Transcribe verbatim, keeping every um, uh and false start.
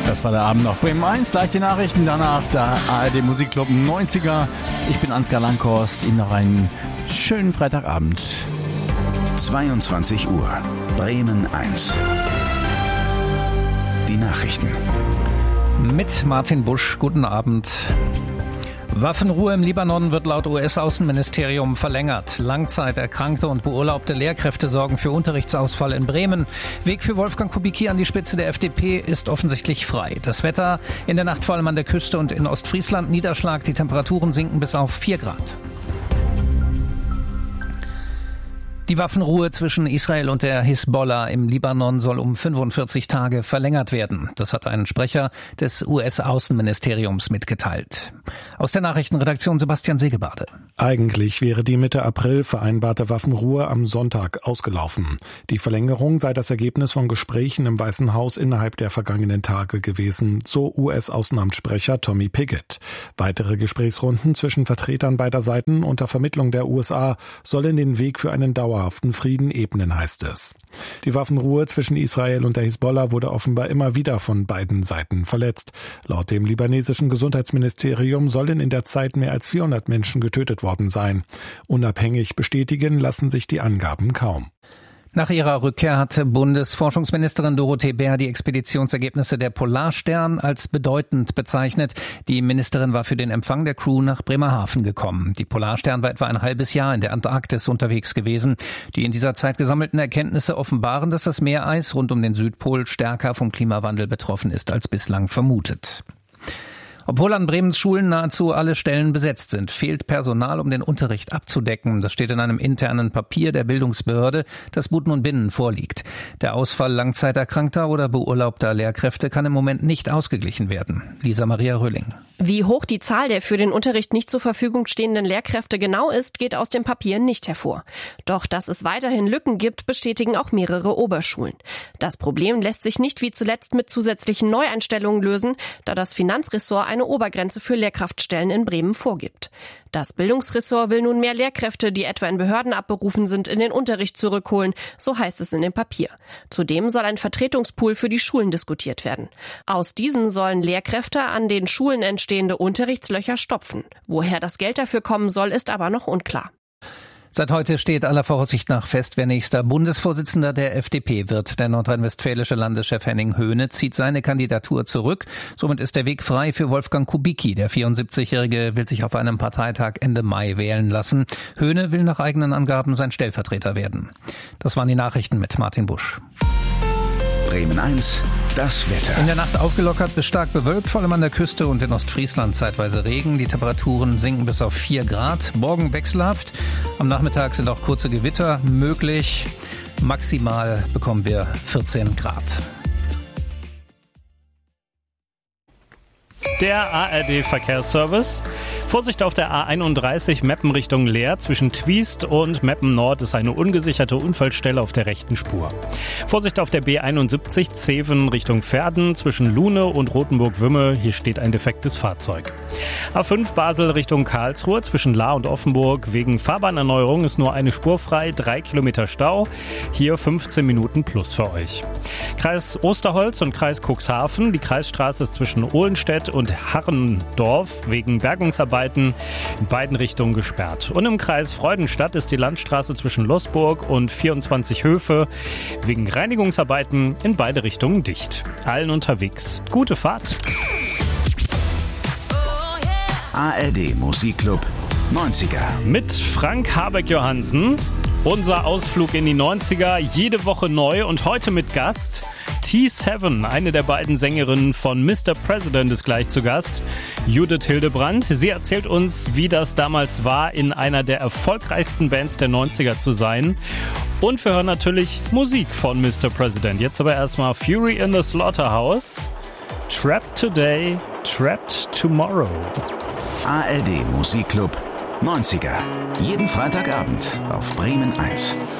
Das war der Abend auf Bremen eins, gleich die Nachrichten, danach der A R D Musikclub neunziger. Ich bin Ansgar Langhorst, Ihnen noch einen schönen Freitagabend. zweiundzwanzig Uhr, Bremen eins. Die Nachrichten. Mit Martin Busch, guten Abend. Waffenruhe im Libanon wird laut U S-Außenministerium verlängert. Langzeiterkrankte und beurlaubte Lehrkräfte sorgen für Unterrichtsausfall in Bremen. Weg für Wolfgang Kubicki an die Spitze der F D P ist offensichtlich frei. Das Wetter in der Nacht vor allem an der Küste und in Ostfriesland Niederschlag. Die Temperaturen sinken bis auf vier Grad. Die Waffenruhe zwischen Israel und der Hisbollah im Libanon soll um fünfundvierzig Tage verlängert werden. Das hat ein Sprecher des U S-Außenministeriums mitgeteilt. Aus der Nachrichtenredaktion Sebastian Segebade. Eigentlich wäre die Mitte April vereinbarte Waffenruhe am Sonntag ausgelaufen. Die Verlängerung sei das Ergebnis von Gesprächen im Weißen Haus innerhalb der vergangenen Tage gewesen, so U S-Außenamtssprecher Tommy Pigott. Weitere Gesprächsrunden zwischen Vertretern beider Seiten unter Vermittlung der U S A sollen den Weg für einen Dauer Frieden ebnen, heißt es. Die Waffenruhe zwischen Israel und der Hisbollah wurde offenbar immer wieder von beiden Seiten verletzt. Laut dem libanesischen Gesundheitsministerium sollen in der Zeit mehr als vierhundert Menschen getötet worden sein. Unabhängig bestätigen lassen sich die Angaben kaum. Nach ihrer Rückkehr hatte Bundesforschungsministerin Dorothee Bär die Expeditionsergebnisse der Polarstern als bedeutend bezeichnet. Die Ministerin war für den Empfang der Crew nach Bremerhaven gekommen. Die Polarstern war etwa ein halbes Jahr in der Antarktis unterwegs gewesen. Die in dieser Zeit gesammelten Erkenntnisse offenbaren, dass das Meereis rund um den Südpol stärker vom Klimawandel betroffen ist als bislang vermutet. Obwohl an Bremens Schulen nahezu alle Stellen besetzt sind, fehlt Personal, um den Unterricht abzudecken. Das steht in einem internen Papier der Bildungsbehörde, das Buten und Binnen vorliegt. Der Ausfall langzeiterkrankter oder beurlaubter Lehrkräfte kann im Moment nicht ausgeglichen werden. Lisa Maria Röhling. Wie hoch die Zahl der für den Unterricht nicht zur Verfügung stehenden Lehrkräfte genau ist, geht aus dem Papier nicht hervor. Doch dass es weiterhin Lücken gibt, bestätigen auch mehrere Oberschulen. Das Problem lässt sich nicht wie zuletzt mit zusätzlichen Neueinstellungen lösen, da das Finanzressort eine Obergrenze für Lehrkraftstellen in Bremen vorgibt. Das Bildungsressort will nun mehr Lehrkräfte, die etwa in Behörden abberufen sind, in den Unterricht zurückholen, so heißt es in dem Papier. Zudem soll ein Vertretungspool für die Schulen diskutiert werden. Aus diesen sollen Lehrkräfte an den Schulen entstehende Unterrichtslöcher stopfen. Woher das Geld dafür kommen soll, ist aber noch unklar. Seit heute steht aller Voraussicht nach fest, wer nächster Bundesvorsitzender der F D P wird. Der nordrhein-westfälische Landeschef Henning Höhne zieht seine Kandidatur zurück. Somit ist der Weg frei für Wolfgang Kubicki. Der vierundsiebzigjährige will sich auf einem Parteitag Ende Mai wählen lassen. Höhne will nach eigenen Angaben sein Stellvertreter werden. Das waren die Nachrichten mit Martin Busch. Bremen eins, das Wetter. In der Nacht aufgelockert bis stark bewölkt, vor allem an der Küste und in Ostfriesland zeitweise Regen. Die Temperaturen sinken bis auf vier Grad. Morgen wechselhaft. Am Nachmittag sind auch kurze Gewitter möglich. Maximal bekommen wir vierzehn Grad. Der A R D-Verkehrsservice. Vorsicht auf der A einunddreißig Meppen Richtung Leer. Zwischen Twiest und Meppen Nord ist eine ungesicherte Unfallstelle auf der rechten Spur. Vorsicht auf der B einundsiebzig Zeven Richtung Verden. Zwischen Lune und Rothenburg-Wümme. Hier steht ein defektes Fahrzeug. A fünf Basel Richtung Karlsruhe. Zwischen Lahr und Offenburg. Wegen Fahrbahnerneuerung ist nur eine Spur frei. Drei Kilometer Stau. Hier fünfzehn Minuten plus für euch. Kreis Osterholz und Kreis Cuxhaven. Die Kreisstraße ist zwischen Ohlenstedt und Harrendorf wegen Bergungsarbeiten in beiden Richtungen gesperrt. Und im Kreis Freudenstadt ist die Landstraße zwischen Losburg und vierundzwanzig Höfe wegen Reinigungsarbeiten in beide Richtungen dicht. Allen unterwegs gute Fahrt. A R D Musikclub neunziger. Mit Frank Habeck-Johansen. Unser Ausflug in die neunziger, jede Woche neu und heute mit Gast. T sieben, eine der beiden Sängerinnen von Mister President, ist gleich zu Gast. Judith Hildebrandt. Sie erzählt uns, wie das damals war, in einer der erfolgreichsten Bands der neunziger zu sein. Und wir hören natürlich Musik von Mister President. Jetzt aber erstmal Fury in the Slaughterhouse. Trapped Today, Trapped Tomorrow. A R D Musikclub neunziger. Jeden Freitagabend auf Bremen eins.